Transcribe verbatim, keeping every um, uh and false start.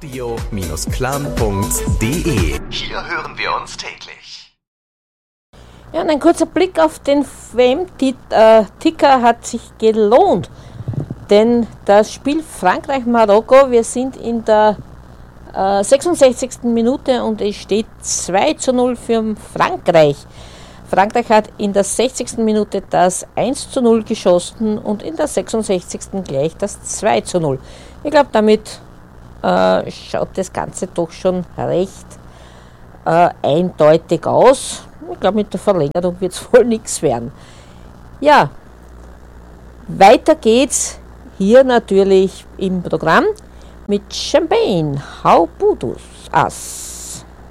radio Bindestrich klang punkt de. Hier hören wir uns täglich. Ja, und ein kurzer Blick auf den W M-Ticker hat sich gelohnt, denn das Spiel Frankreich-Marokko, wir sind in der äh, sechsundsechzigsten Minute und es steht zwei zu null für Frankreich. Frankreich hat in der sechzigsten Minute das eins zu null geschossen und in der sechsundsechzigsten gleich das zwei zu null. Ich glaube, damit äh, schaut das Ganze doch schon recht äh, eindeutig aus. Ich glaube, mit der Verlängerung wird es wohl nichts werden. Ja, weiter geht's hier natürlich im Programm mit Champagne. How Budus Us.